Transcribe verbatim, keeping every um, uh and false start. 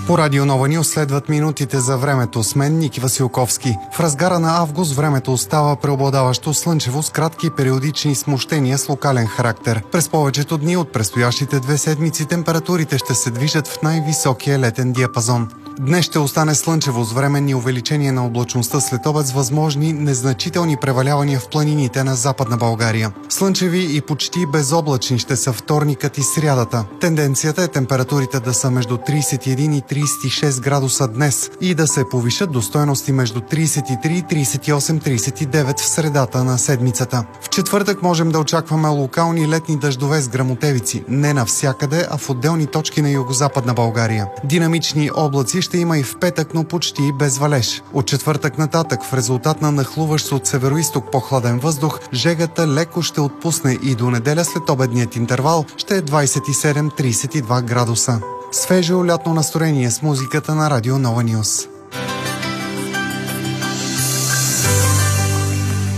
По Радио Нова Нюз следват минутите за времето с мен, Ники Василковски. В разгара на август времето остава преобладаващо слънчево с кратки периодични смущения с локален характер. През повечето дни от предстоящите две седмици температурите ще се движат в най-високия летен диапазон. Днес ще остане слънчево с временни увеличения на облачността след обед с възможни незначителни превалявания в планините на Западна България. Слънчеви и почти безоблачни ще са вторникът и срядата. Тенденцията е температурите да са между тридесет и един и тридесет и шест градуса днес и да се повишат до стойности между тридесет и три, тридесет и осем, тридесет и девет в средата на седмицата. В четвъртък можем да очакваме локални летни дъждове с гръмотевици. Не навсякъде, а в отделни точки на югозападна България. Динамични облаци ще има и в петък, но почти без валеж. От четвъртък нататък, в резултат на нахлуващ от североизток по-хладен въздух, жегата леко ще отпусне и до неделя след обедният интервал ще е двадесет и седем до тридесет и два градуса. Свежо лятно настроение с музиката на Радио Нова Нюз.